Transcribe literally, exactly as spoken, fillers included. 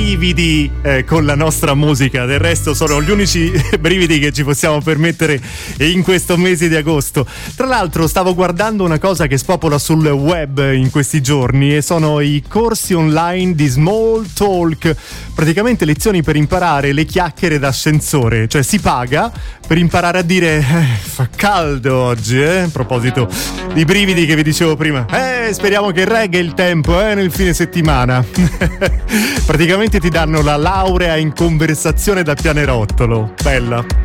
brividi eh, con la nostra musica. Del resto sono gli unici brividi che ci possiamo permettere in questo mese di agosto. Tra l'altro stavo guardando una cosa che spopola sul web in questi giorni e sono i corsi online di Small Talk, praticamente lezioni per imparare le chiacchiere d'ascensore, cioè si paga per imparare a dire eh, fa caldo oggi, eh? A proposito di brividi che vi dicevo prima, eh speriamo che regga il tempo eh, nel fine settimana. Praticamente ti danno la laurea in conversazione da pianerottolo. Bella.